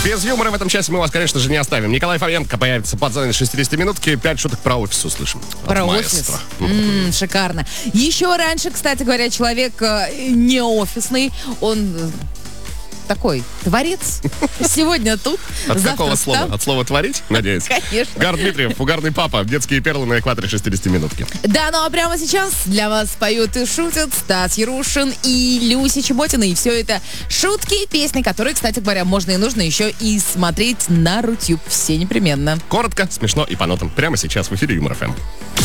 Без юмора в этом часе мы вас, конечно же, не оставим. Николай Фоменко появится под занавес 60-минутки. 5 шуток про офис услышим. Про офис? Шикарно. Еще раньше, кстати говоря, человек не офисный, он такой творец. Сегодня тут, От завтра какого слова? там. От слова «творить», надеюсь? Конечно. Гар Дмитриев, угарный папа. Детские перлы на экваторе 60-минутки. Да, ну а прямо сейчас для вас поют и шутят Стас Ярушин и Люся Чеботина. И все это шутки, песни, которые, кстати говоря, можно и нужно еще и смотреть на Рутюб. Все непременно. Коротко, смешно и по нотам. Прямо сейчас в эфире Юмор ФМ.